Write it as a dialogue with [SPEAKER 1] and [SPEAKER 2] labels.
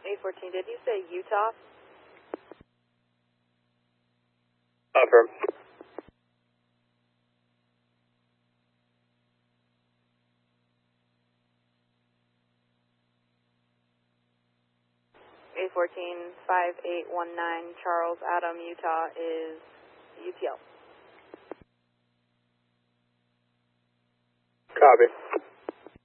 [SPEAKER 1] 814, did you say Utah?
[SPEAKER 2] Affirm.
[SPEAKER 1] A14-5819, Charles Adam, Utah is UTL.
[SPEAKER 2] Copy.